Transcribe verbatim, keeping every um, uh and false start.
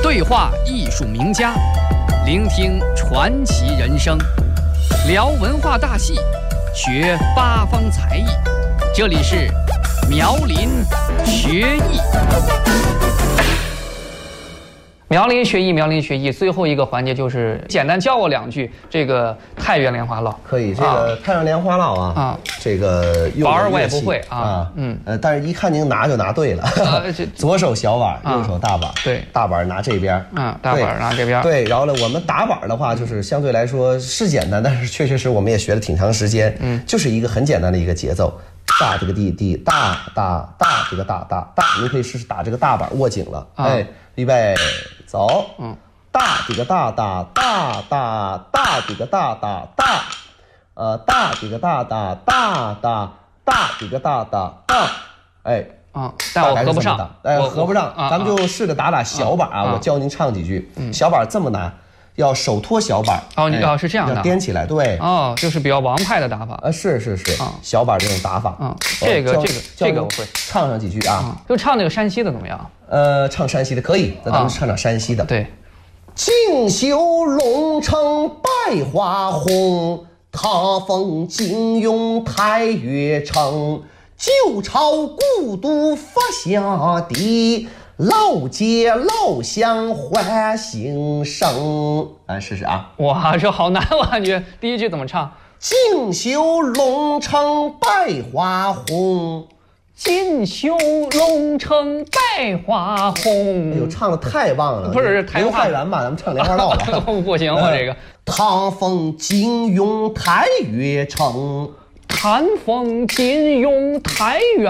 对话艺术名家，聆听传奇人生，聊文化大戏，学八方才艺。这里是苗林学艺。苗林学艺，苗林学艺，最后一个环节就是简单教我两句这个太原莲花落。 可以，这个太原莲花落啊，啊这个宝儿我也不会啊， 啊嗯呃，但是一看您拿就拿对了，啊、左手小板，右手大板，对，大板拿这边，啊， 大板拿这边， 对，然后呢，我们打板的话，就是相对来说是简单，但是确确实我们也学了挺长时间，嗯，就是一个很简单的一个节奏。大这个地地大大大这个大大大，你可以试试打这个大板握紧了，啊、哎，预备走，嗯，大这个大大大大大这个大大大，呃，大这个大大大大大这个大大大，哎， 啊，但我合不上， 哎，合不上，咱们就试着打打小板啊，我教您唱几句，小板这么难。要手托小板哦，你哦是这样的， 要颠起来，对哦，就是比较王派的打法， 呃，是是是，小板这种打法， 嗯，这个这个这个我会， 唱上几句啊， 就唱那个山西的怎么样？ 呃，唱山西的可以，那咱们唱唱山西的， 对， 锦绣龙城百花红，踏风金庸太岳城，旧朝故都发下地。老街老巷欢兴生，来试试啊！ 哇，这好难，我感觉第一句怎么唱？ 锦绣龙城百花红， 锦绣龙城百花红。 哎呦，唱的太棒了！ 不是太太原吧？咱们唱莲花落吧。 不行，我这个。 唐风金庸太岳城， 唐风金庸太岳。